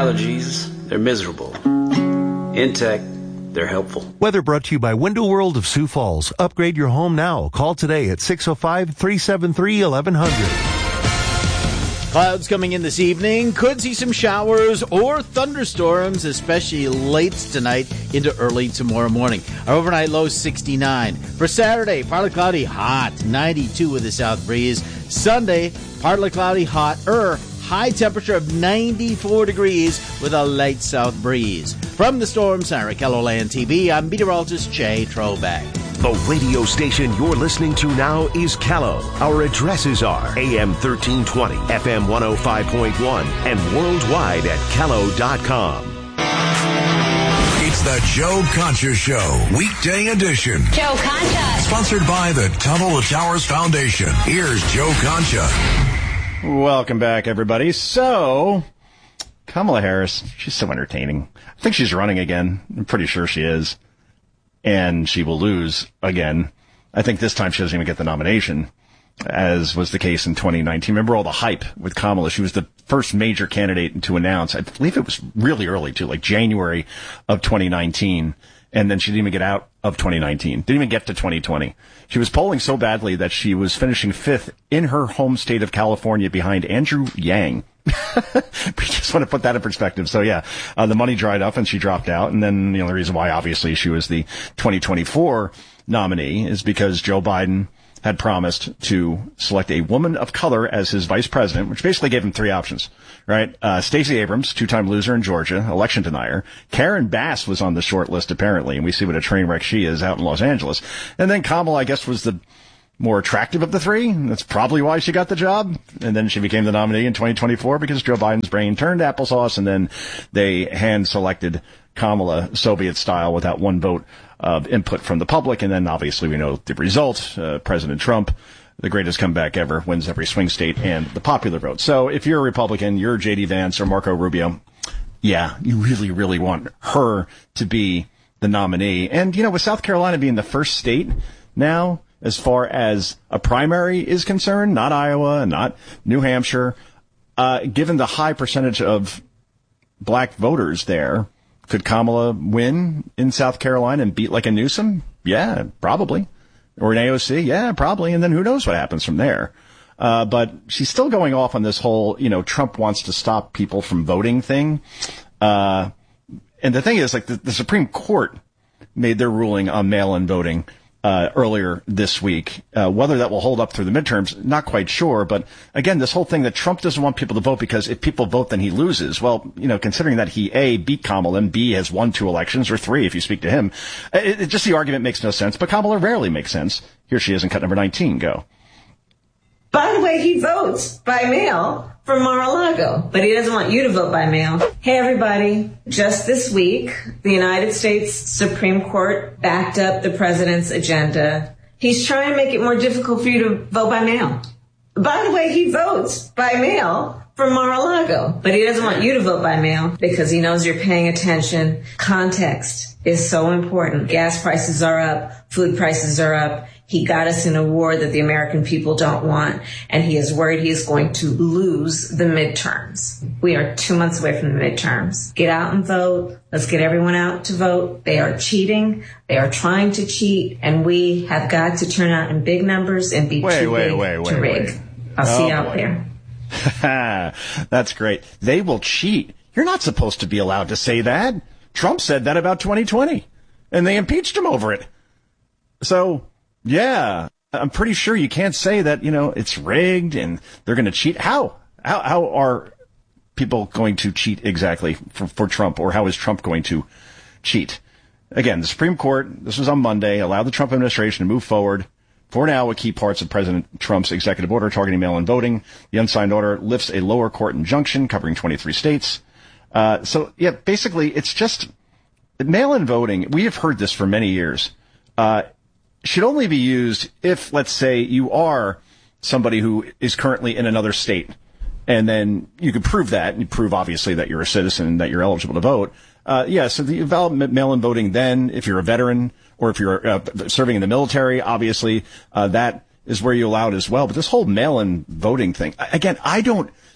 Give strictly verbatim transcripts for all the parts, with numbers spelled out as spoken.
allergies, they're miserable. In tech, they're helpful. Weather brought to you by Window World of Sioux Falls. Upgrade your home now. Call today at six oh five, three seven three, eleven hundred. Clouds coming in this evening. Could see some showers or thunderstorms, especially late tonight into early tomorrow morning. Our overnight low sixty-nine. For Saturday, partly cloudy, hot, ninety-two with a south breeze. Sunday, partly cloudy, hotter, high temperature of ninety-four degrees with a light south breeze. From the Storm Center at KELOLAND T V, I'm meteorologist Jay Trobeck. The radio station you're listening to now is Callow. Our addresses are A M thirteen twenty, F M one oh five point one, and worldwide at callow dot com. It's the Joe Concha Show, weekday edition. Joe Concha. Sponsored by the Tunnel to Towers Foundation. Here's Joe Concha. Welcome back, everybody. So, Kamala Harris, she's so entertaining. I think she's running again. I'm pretty sure she is. And she will lose again. I think this time she doesn't even get the nomination, as was the case in twenty nineteen. Remember all the hype with Kamala? She was the first major candidate to announce. I believe it was really early, too, like January of twenty nineteen. And then she didn't even get out of twenty nineteen. Didn't even get to twenty twenty. She was polling so badly that she was finishing fifth in her home state of California behind Andrew Yang. We just want to put that in perspective. So yeah, uh, the money dried up and she dropped out. And then the only reason why, obviously, she was the twenty twenty-four nominee is because Joe Biden had promised to select a woman of color as his vice president, which basically gave him three options, right? Uh, Stacey Abrams, two-time loser in Georgia, election denier. Karen Bass was on the short list, apparently, and we see what a train wreck she is out in Los Angeles. And then Kamala, I guess, was the more attractive of the three. That's probably why she got the job. And then she became the nominee in twenty twenty-four because Joe Biden's brain turned applesauce, and then they hand-selected Kamala Soviet style without one vote of input from the public. And then obviously we know the result. Uh, President Trump, the greatest comeback ever, wins every swing state and the popular vote. So if you're a Republican, you're J D Vance or Marco Rubio, yeah, you really, really want her to be the nominee. And, you know, with South Carolina being the first state now, as far as a primary is concerned, not Iowa, not New Hampshire, uh, given the high percentage of black voters there, could Kamala win in South Carolina and beat like a Newsom? Yeah, probably. Or an A O C? Yeah, probably. And then who knows what happens from there. Uh, but she's still going off on this whole, you know, Trump wants to stop people from voting thing. Uh, and the thing is, like, the, the Supreme Court made their ruling on mail-in voting Uh, earlier this week. Uh, whether that will hold up through the midterms, not quite sure. But again, this whole thing that Trump doesn't want people to vote because if people vote, then he loses. Well, you know, considering that he, A, beat Kamala, and B, has won two elections, or three if you speak to him, it, it just the argument makes no sense. But Kamala rarely makes sense. Here she is in cut number nineteen. Go. By the way, he votes by mail for Mar-a-Lago, but he doesn't want you to vote by mail. Hey, everybody. Just this week, the United States Supreme Court backed up the president's agenda. He's trying to make it more difficult for you to vote by mail. By the way, he votes by mail for Mar-a-Lago, but he doesn't want you to vote by mail because he knows you're paying attention. Context is so important. Gas prices are up. Food prices are up. He got us in a war that the American people don't want, and he is worried he is going to lose the midterms. We are two months away from the midterms. Get out and vote. Let's get everyone out to vote. They are cheating. They are trying to cheat, and we have got to turn out in big numbers and be wait, too wait, big wait, wait, to rig. wait. I'll oh, see you out boy. there. That's great. They will cheat. You're not supposed to be allowed to say that. Trump said that about twenty twenty, and they impeached him over it. So, yeah, I'm pretty sure you can't say that, you know, it's rigged and they're going to cheat. How? How, how are people going to cheat exactly for, for Trump, or how is Trump going to cheat? Again, the Supreme Court, this was on Monday, allowed the Trump administration to move forward for now with key parts of President Trump's executive order targeting mail-in voting. The unsigned order lifts a lower court injunction covering twenty-three states. Uh, so, yeah, basically, it's just mail-in voting. We have heard this for many years. Uh, should only be used if, let's say, you are somebody who is currently in another state, and then you could prove that, and you prove, obviously, that you're a citizen and that you're eligible to vote. Uh, yeah, so the valid mail-in voting then, if you're a veteran or if you're uh, serving in the military, obviously, uh, that is where you allow it as well. But this whole mail-in voting thing, again, I don't,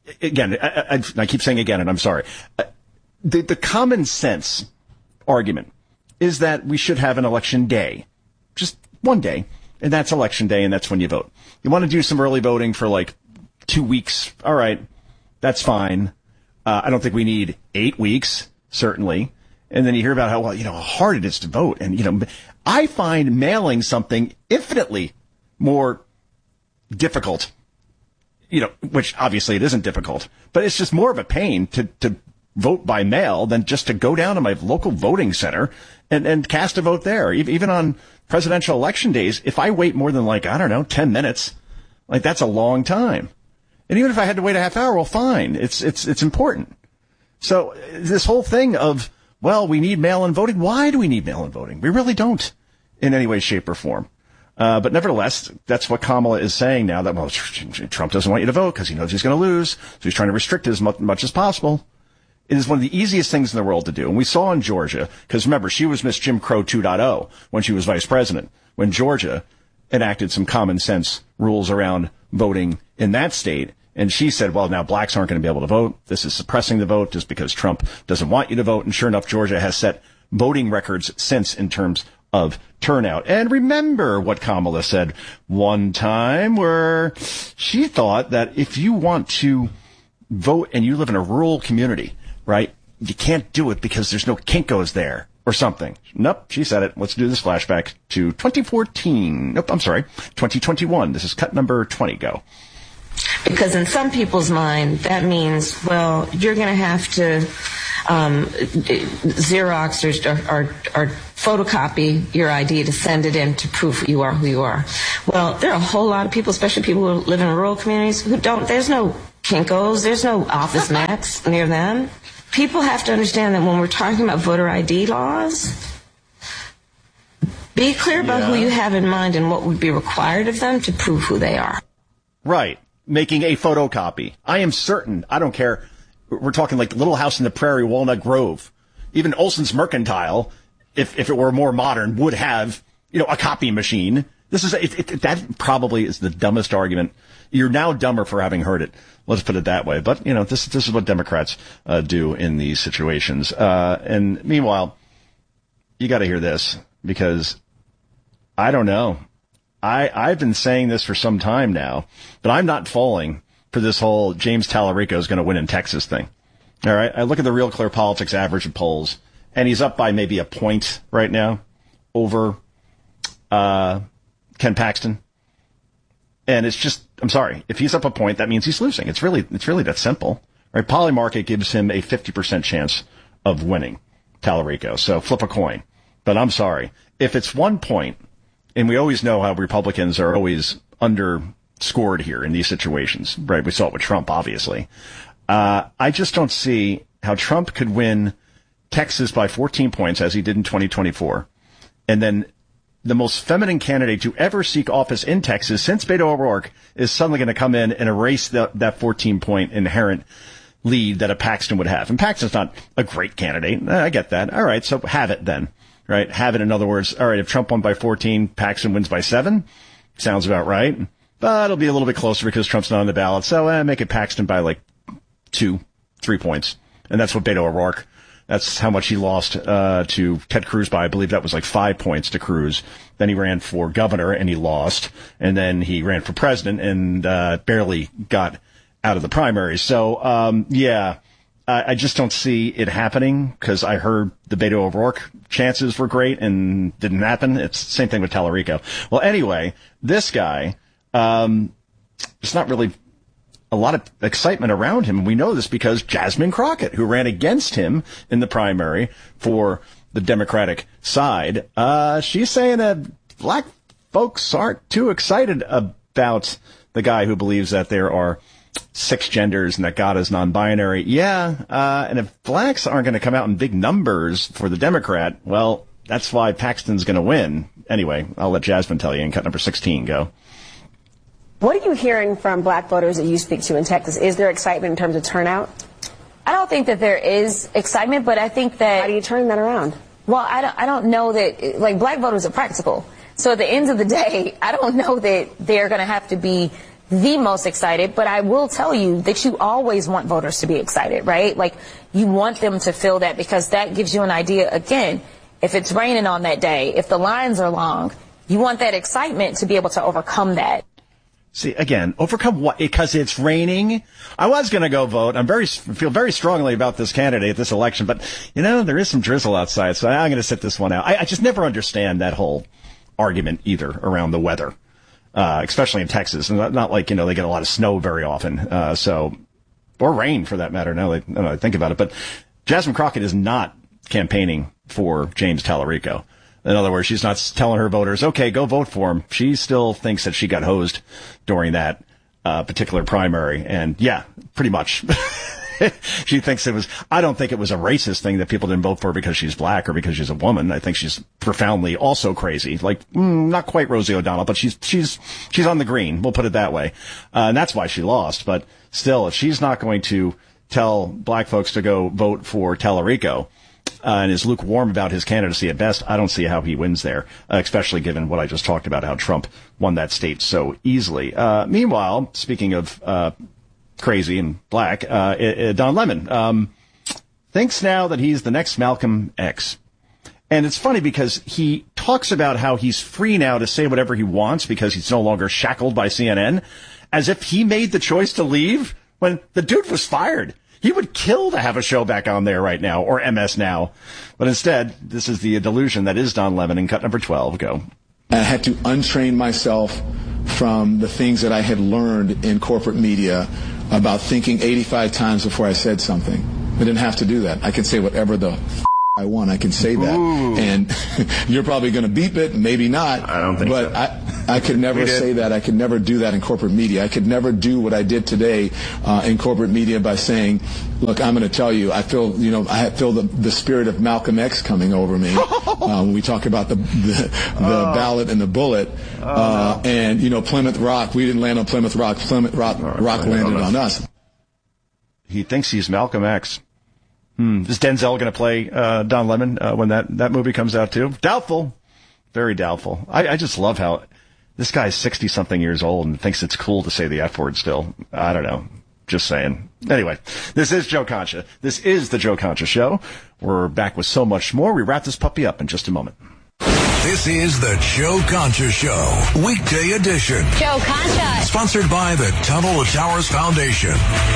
again, I, I, I keep saying again, and I'm sorry. Uh, the, the common sense argument is that we should have an election day, just one day, and that's election day, and that's when you vote. You want to do some early voting for like two weeks? All right, that's fine. Uh, I don't think we need eight weeks, certainly. And then you hear about how, well, you know, how hard it is to vote. And, you know, I find mailing something infinitely more difficult, you know, which obviously it isn't difficult, but it's just more of a pain to, to vote by mail than just to go down to my local voting center and, and cast a vote there. Even on presidential election days, if I wait more than like, I don't know, ten minutes, like that's a long time. And even if I had to wait a half hour, well, fine. It's, it's, it's important. So this whole thing of, well, we need mail-in voting. Why do we need mail-in voting? We really don't in any way, shape, or form. Uh, but nevertheless, that's what Kamala is saying now, that, well, Trump doesn't want you to vote because he knows he's going to lose, so he's trying to restrict it as much, much as possible. It is one of the easiest things in the world to do. And we saw in Georgia, because remember, she was Miss Jim Crow two point oh when she was vice president, when Georgia enacted some common sense rules around voting in that state. And she said, well, now blacks aren't going to be able to vote. This is suppressing the vote just because Trump doesn't want you to vote. And sure enough, Georgia has set voting records since in terms of turnout. And remember what Kamala said one time, where she thought that if you want to vote and you live in a rural community, right, you can't do it because there's no Kinkos there or something. Nope, she said it. Let's do this flashback to twenty fourteen. Nope, I'm sorry, twenty twenty-one. This is cut number twenty. Go. Because in some people's mind, that means, well, you're going to have to um, Xerox or, or, or photocopy your I D to send it in to prove you are who you are. Well, there are a whole lot of people, especially people who live in rural communities, who don't, there's no Kinkos, there's no Office Max near them. People have to understand that when we're talking about voter I D laws, be clear about yeah. who you have in mind and what would be required of them to prove who they are. Right. Making a photocopy. I am certain, I don't care, we're talking like Little House in the Prairie, Walnut Grove. Even Olson's Mercantile, if if it were more modern, would have, you know, a copy machine. This is, it, it, that probably is the dumbest argument. You're now dumber for having heard it. Let's put it that way. But, you know, this, this is what Democrats uh, do in these situations. Uh, and meanwhile, you got to hear this, because I don't know. I, I've been saying this for some time now, but I'm not falling for this whole James Tallarico is going to win in Texas thing. All right. I look at the Real Clear Politics average of polls, and he's up by maybe a point right now over, uh, Ken Paxton. And it's just, I'm sorry, if he's up a point, that means he's losing. It's really, it's really that simple, right? Polymarket gives him a fifty percent chance of winning Tallarico. So flip a coin. But I'm sorry. If it's one point, and we always know how Republicans are always underscored here in these situations, right? We saw it with Trump, obviously. Uh, I just don't see how Trump could win Texas by fourteen points, as he did in twenty twenty-four. And then the most feminine candidate to ever seek office in Texas since Beto O'Rourke is suddenly going to come in and erase the, that fourteen-point inherent lead that a Paxton would have. And Paxton's not a great candidate. I get that. All right, so have it then. Right? Have it, in other words, all right, if Trump won by fourteen, Paxton wins by seven. Sounds about right. But it'll be a little bit closer because Trump's not on the ballot. So eh, make it Paxton by like two, three points. And that's what Beto O'Rourke, that's how much he lost uh to Ted Cruz by. I believe that was like five points to Cruz. Then he ran for governor and he lost. And then he ran for president and uh barely got out of the primaries. So, um yeah. I just don't see it happening because I heard the Beto O'Rourke chances were great and didn't happen. It's the same thing with Tallarico. Well, anyway, this guy, um, there's not really a lot of excitement around him. And we know this because Jasmine Crockett, who ran against him in the primary for the Democratic side, uh, she's saying that black folks aren't too excited about the guy who believes that there are six genders and that God is non-binary. Yeah, uh, and if blacks aren't going to come out in big numbers for the Democrat, well, that's why Paxton's going to win. Anyway, I'll let Jasmine tell you in cut number sixteen. Go. What are you hearing from black voters that you speak to in Texas? Is there excitement in terms of turnout? I don't think that there is excitement, but I think that... How do you turn that around? Well, I don't, I don't know that, like, black voters are practical. So at the end of the day, I don't know that they're going to have to be the most excited, but I will tell you that you always want voters to be excited, right? Like, you want them to feel that, because that gives you an idea, again, if it's raining on that day, if the lines are long, you want that excitement to be able to overcome that. See, again, overcome what? Because it's raining? I was going to go vote. I'm very, feel very strongly about this candidate, this election, but, you know, there is some drizzle outside, so I'm going to sit this one out. I, I just never understand that whole argument either around the weather. Uh, especially in Texas. Not, not like, you know, they get a lot of snow very often. Uh, so, or rain for that matter. Now that I think about it. But Jasmine Crockett is not campaigning for James Tallarico. In other words, she's not telling her voters, okay, go vote for him. She still thinks that she got hosed during that, uh, particular primary. And yeah, pretty much. She thinks it was, I don't think it was a racist thing that people didn't vote for because she's black or because she's a woman. I think she's profoundly also crazy. Like, mm, not quite Rosie O'Donnell, but she's, she's, she's on the green. We'll put it that way. Uh, and that's why she lost. But still, if she's not going to tell black folks to go vote for Tallarico, uh, and is lukewarm about his candidacy at best, I don't see how he wins there, uh, especially given what I just talked about, how Trump won that state so easily. Uh, meanwhile, speaking of, uh, crazy and black, uh, uh, Don Lemon, um, thinks now that he's the next Malcolm X. And it's funny because he talks about how he's free now to say whatever he wants because he's no longer shackled by C N N, as if he made the choice to leave when the dude was fired. He would kill to have a show back on there right now, or M S Now. But instead, this is the delusion that is Don Lemon in cut number twelve. Go. I had to untrain myself from the things that I had learned in corporate media about thinking eighty-five times before I said something. I didn't have to do that. I can say whatever the f- I want. I can say that. Ooh. And you're probably going to beep it, maybe not. I don't think but so. I, I could never say that. I could never do that in corporate media. I could never do what I did today uh, in corporate media by saying, look, I'm going to tell you, I feel, you know, I feel the, the spirit of Malcolm X coming over me uh, when we talk about the the, the oh. ballot and the bullet. Oh, uh, no. And, you know, Plymouth Rock, we didn't land on Plymouth Rock. Plymouth Rock, right, Rock landed on us. He thinks he's Malcolm X. Hmm. Is Denzel going to play uh, Don Lemon uh, when that, that movie comes out too? Doubtful. Very doubtful. I, I just love how this guy's sixty-something years old and thinks it's cool to say the F word still. I don't know. Just saying. Anyway, this is Joe Concha. This is the Joe Concha Show. We're back with so much more. We wrap this puppy up in just a moment. This is the Joe Concha Show, weekday edition. Joe Concha. Sponsored by the Tunnel to Towers Foundation.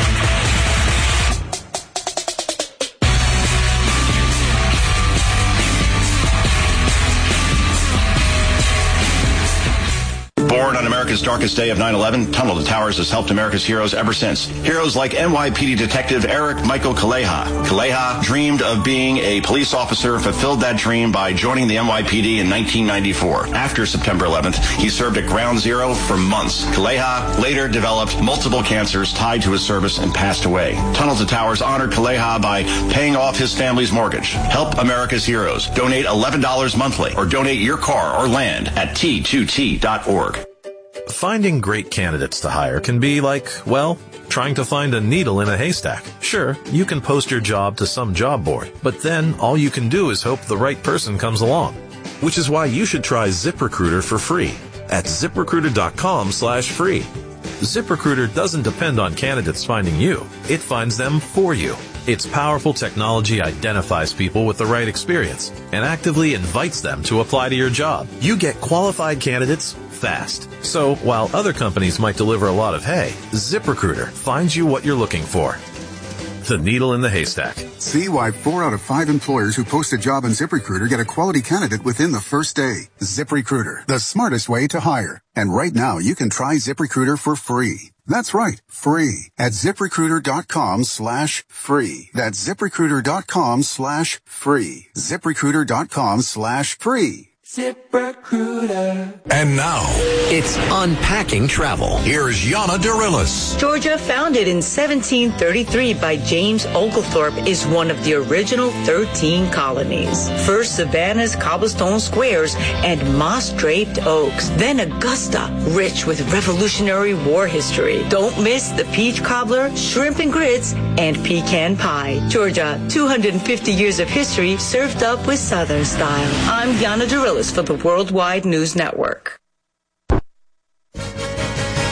Born on America's darkest day of nine eleven, Tunnel to Towers has helped America's heroes ever since. Heroes like N Y P D detective Eric Michael Kaleha. Kaleha dreamed of being a police officer, fulfilled that dream by joining the N Y P D in nineteen ninety-four. After September eleventh, he served at Ground Zero for months. Kaleha later developed multiple cancers tied to his service and passed away. Tunnel to Towers honored Kaleha by paying off his family's mortgage. Help America's heroes. Donate eleven dollars monthly or donate your car or land at T two T dot org. Finding great candidates to hire can be like, well, trying to find a needle in a haystack. Sure, you can post your job to some job board, but then all you can do is hope the right person comes along. Which is why you should try ZipRecruiter for free at ZipRecruiter.com slash free. ZipRecruiter doesn't depend on candidates finding you. It finds them for you. Its powerful technology identifies people with the right experience and actively invites them to apply to your job. You get qualified candidates fast. So while other companies might deliver a lot of hay, ZipRecruiter finds you what you're looking for. The needle in the haystack. See why four out of five employers who post a job on ZipRecruiter get a quality candidate within the first day. ZipRecruiter, the smartest way to hire. And right now, you can try ZipRecruiter for free. That's right, free at ZipRecruiter.com slash free. That's ZipRecruiter.com slash free. ZipRecruiter.com slash free. ZipRecruiter. And now, it's Unpacking Travel. Here's Yana Dorillis. Georgia, founded in seventeen thirty-three by James Oglethorpe, is one of the original thirteen colonies. First Savannah's cobblestone squares and moss-draped oaks. Then Augusta, rich with Revolutionary War history. Don't miss the peach cobbler, shrimp and grits, and pecan pie. Georgia, two hundred fifty years of history served up with Southern style. I'm Yana Dorillis for the Worldwide News Network.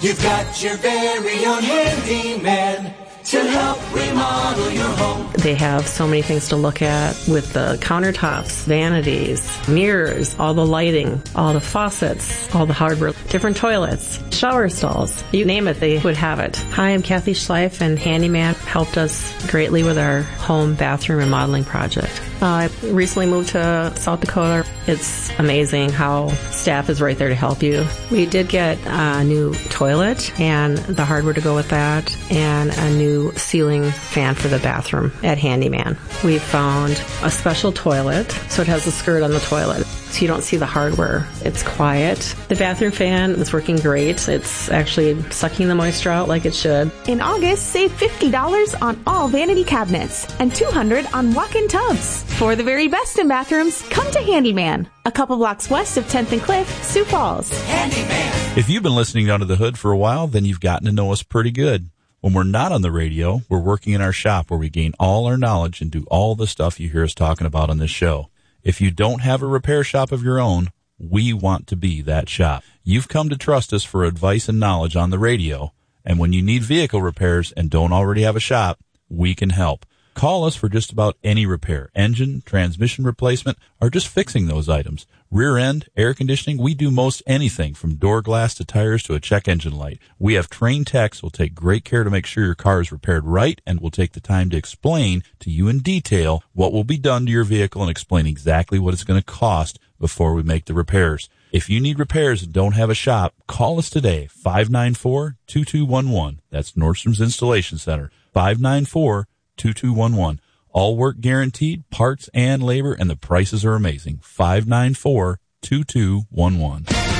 You've got your very own handyman to help remodel your home. They have so many things to look at with the countertops, vanities, mirrors, all the lighting, all the faucets, all the hardware, different toilets, shower stalls. You name it, they would have it. Hi, I'm Kathy Schleif, and Handyman helped us greatly with our home bathroom remodeling project. Uh, I recently moved to South Dakota. It's amazing how staff is right there to help you. We did get a new toilet and the hardware to go with that, and a new ceiling fan for the bathroom at Handyman. We found a special toilet, so it has a skirt on the toilet, so you don't see the hardware. It's quiet. The bathroom fan is working great. It's actually sucking the moisture out like it should. In August, save fifty dollars on all vanity cabinets and two hundred dollars on walk-in tubs. For the very best in bathrooms, come to Handyman, a couple blocks west of tenth and Cliff, Sioux Falls. Handyman. If you've been listening Under the Hood for a while, then you've gotten to know us pretty good. When we're not on the radio, we're working in our shop where we gain all our knowledge and do all the stuff you hear us talking about on this show. If you don't have a repair shop of your own, we want to be that shop. You've come to trust us for advice and knowledge on the radio, and when you need vehicle repairs and don't already have a shop, we can help. Call us for just about any repair, engine, transmission replacement, or just fixing those items. Rear end, air conditioning, we do most anything from door glass to tires to a check engine light. We have trained techs who will take great care to make sure your car is repaired right, and will take the time to explain to you in detail what will be done to your vehicle and explain exactly what it's going to cost before we make the repairs. If you need repairs and don't have a shop, call us today, five nine four, two two one one. That's Nordstrom's Installation Center, five nine four, two two one one. All work guaranteed, parts and labor, and the prices are amazing. five nine four, two two one one.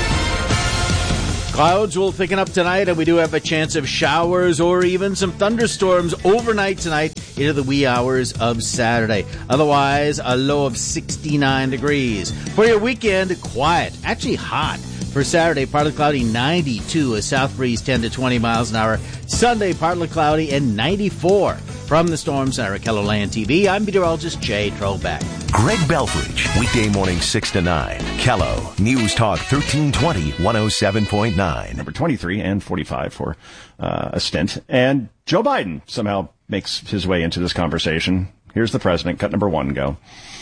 Clouds will thicken up tonight, and we do have a chance of showers or even some thunderstorms overnight tonight into the wee hours of Saturday. Otherwise, a low of sixty-nine degrees. For your weekend, quiet, actually hot. For Saturday, partly cloudy, ninety-two, a south breeze ten to twenty miles an hour. Sunday, partly cloudy and ninety-four. From the Storm Center at KELOLAND T V, I'm meteorologist Jay Trobeck. Greg Belfridge, weekday morning six to nine. Kello, News Talk thirteen twenty, one oh seven point nine. Number twenty-three and forty-five for uh, a stint. And Joe Biden somehow makes his way into this conversation. Here's the president. Cut number one, go.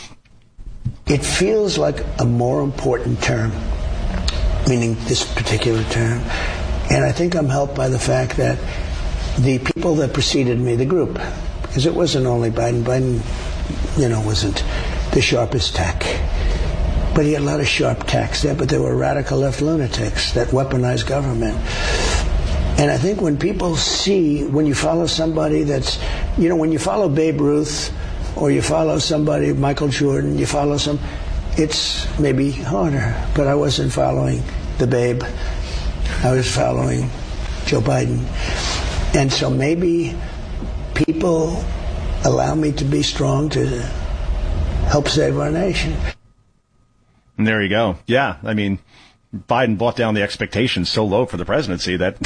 It feels like a more important term, meaning this particular term. And I think I'm helped by the fact that the people that preceded me, the group, because it wasn't only Biden. Biden, you know, wasn't the sharpest tack. But he had a lot of sharp tacks there, but there were radical left lunatics that weaponized government. And I think when people see, when you follow somebody that's, you know, when you follow Babe Ruth, or you follow somebody, Michael Jordan, you follow some, it's maybe harder. But I wasn't following the Babe. I was following Joe Biden. And so maybe people allow me to be strong to help save our nation. And there you go. Yeah, I mean, Biden brought down the expectations so low for the presidency that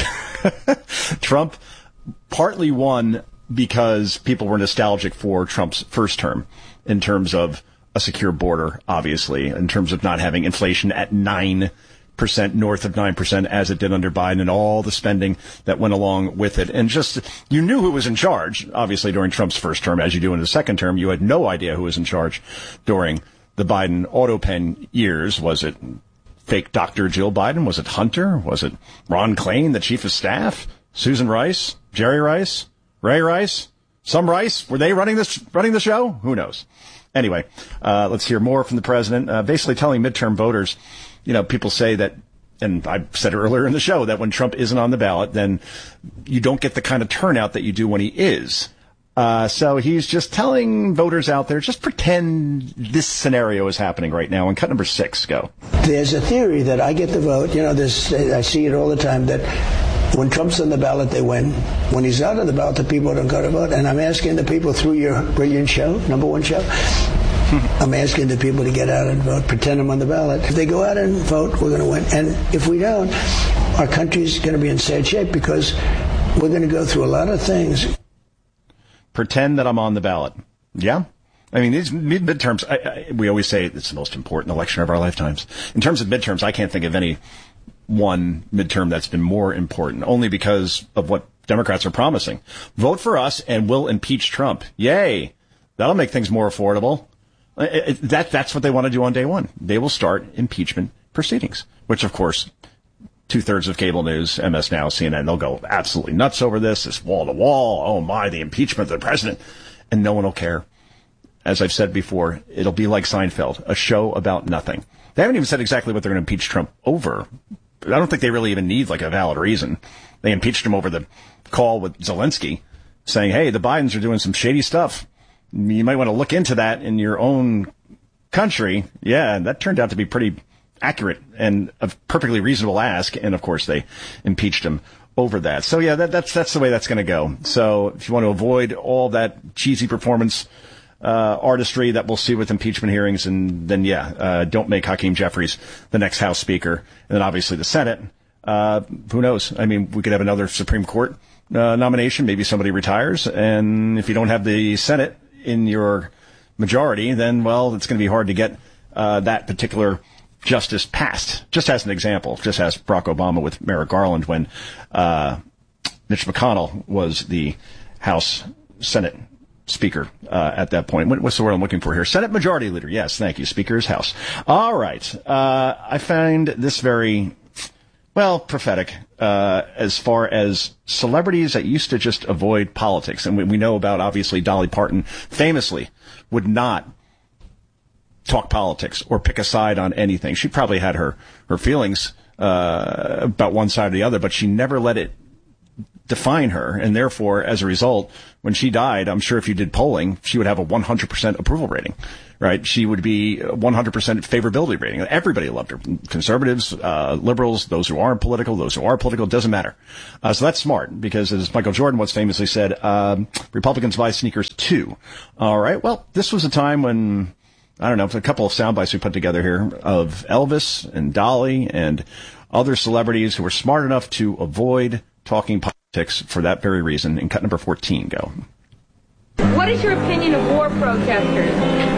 Trump partly won because people were nostalgic for Trump's first term in terms of a secure border, obviously, in terms of not having inflation at nine percent, north of nine percent, as it did under Biden, and all the spending that went along with it. And just, you knew who was in charge, obviously, during Trump's first term, as you do in the second term. You had no idea who was in charge during the Biden auto pen years. Was it fake Doctor Jill Biden? Was it Hunter? Was it Ron Klain, the chief of staff? Susan Rice? Jerry Rice? Ray Rice? Some Rice? Were they running this, running the show? Who knows? Anyway, uh, let's hear more from the president, uh, basically telling midterm voters, you know, people say that, and I said earlier in the show, that when Trump isn't on the ballot, then you don't get the kind of turnout that you do when he is. Uh, so he's just telling voters out there, just pretend this scenario is happening right now. And cut number six, go. There's a theory that I get the vote. You know, there's, I see it all the time, that when Trump's on the ballot, they win. When he's out of the ballot, the people don't go to vote. And I'm asking the people through your brilliant show, number one show, I'm asking the people to get out and vote, pretend I'm on the ballot. If they go out and vote, we're going to win. And if we don't, our country's going to be in sad shape, because we're going to go through a lot of things. Pretend that I'm on the ballot. Yeah. I mean, these mid- midterms, I, I, we always say it's the most important election of our lifetimes. In terms of midterms, I can't think of any one midterm that's been more important, only because of what Democrats are promising. Vote for us and we'll impeach Trump. Yay. That'll make things more affordable. It, it, that That's what they want to do on day one. They will start impeachment proceedings, which, of course, two-thirds of cable news, M S Now, C N N, they'll go absolutely nuts over this, this wall-to-wall, oh my, the impeachment of the president, and no one will care. As I've said before, it'll be like Seinfeld, a show about nothing. They haven't even said exactly what they're going to impeach Trump over. I don't think they really even need like a valid reason. They impeached him over the call with Zelensky, saying, hey, the Bidens are doing some shady stuff. You might want to look into that in your own country. Yeah, and that turned out to be pretty accurate and a perfectly reasonable ask. And, of course, they impeached him over that. So, yeah, that, that's that's the way that's going to go. So if you want to avoid all that cheesy performance uh artistry that we'll see with impeachment hearings, and then, yeah, uh don't make Hakeem Jeffries the next House Speaker. And then, obviously, the Senate. Uh who knows? I mean, we could have another Supreme Court uh, nomination. Maybe somebody retires. And if you don't have the Senate in your majority, then, well, it's going to be hard to get uh that particular justice passed. Just as an example, just as Barack Obama with Merrick Garland when uh Mitch McConnell was the House Senate Speaker uh, at that point. What, what's the word I'm looking for here? Senate Majority Leader. Yes, thank you. Speaker's House. All right. Uh, I find this very, well, prophetic uh, as far as celebrities that used to just avoid politics. And we, we know about, obviously, Dolly Parton famously would not talk politics or pick a side on anything. She probably had her, her feelings uh, about one side or the other, but she never let it define her, and therefore, as a result, when she died, I'm sure if you did polling, she would have a one hundred percent approval rating, right? She would be a one hundred percent favorability rating. Everybody loved her. Conservatives, uh, liberals, those who aren't political, those who are political, doesn't matter. Uh, so that's smart, because as Michael Jordan once famously said, um, Republicans buy sneakers too. All right. Well, this was a time when, I don't know, a couple of sound bites we put together here of Elvis and Dolly and other celebrities who were smart enough to avoid talking politics for that very reason. In cut number fourteen, go. What is your opinion of war protesters?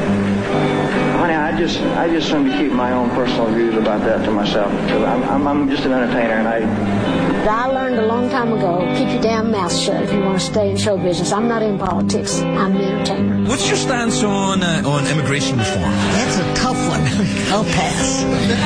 Honey, I just I just want to keep my own personal views about that to myself. I'm, I'm, I'm just an entertainer, and I... I learned a long time ago, keep your damn mouth shut if you want to stay in show business. I'm not in politics. I'm an entertainer. What's your stance on uh, on immigration reform? That's a tough one. I'll pass.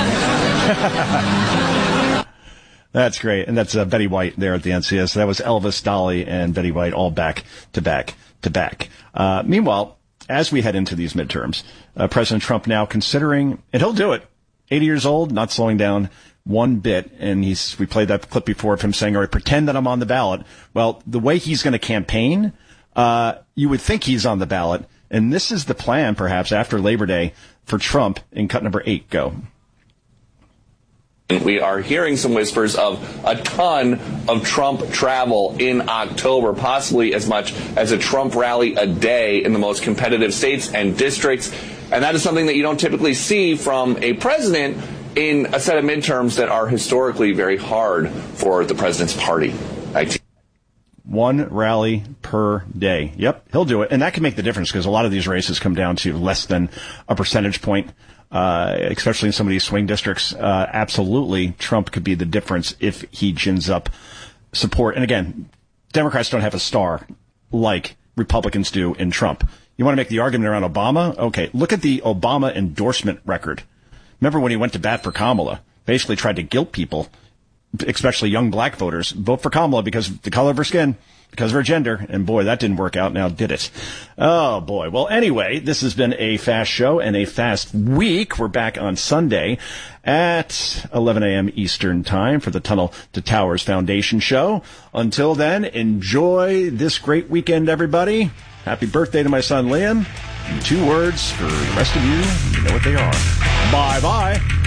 That's great. And that's uh, Betty White there at the N C S. That was Elvis, Dolly, and Betty White all back to back to back. Uh, meanwhile, as we head into these midterms, uh, President Trump now considering, and he'll do it, eighty years old, not slowing down one bit. And he's, we played that clip before of him saying, all right, pretend that I'm on the ballot. Well, the way he's going to campaign, uh, you would think he's on the ballot. And this is the plan, perhaps, after Labor Day for Trump in cut number eight. Go. We are hearing some whispers of a ton of Trump travel in October, possibly as much as a Trump rally a day in the most competitive states and districts. And that is something that you don't typically see from a president in a set of midterms that are historically very hard for the president's party. One rally per day. Yep, he'll do it. And that can make the difference, because a lot of these races come down to less than a percentage point. Uh, especially in some of these swing districts. Uh, absolutely, Trump could be the difference if he gins up support. And again, Democrats don't have a star like Republicans do in Trump. You want to make the argument around Obama? Okay, look at the Obama endorsement record. Remember when he went to bat for Kamala, basically tried to guilt people, especially young black voters, vote for Kamala because of the color of her skin, because of her gender. And boy, that didn't work out now, did it? Oh boy. Well, anyway, this has been a fast show and a fast week. We're back on Sunday at eleven a.m. Eastern time for the Tunnel to Towers Foundation show. Until then, enjoy this great weekend, everybody. Happy birthday to my son, Liam. And two words for the rest of you, you know what they are. Bye-bye.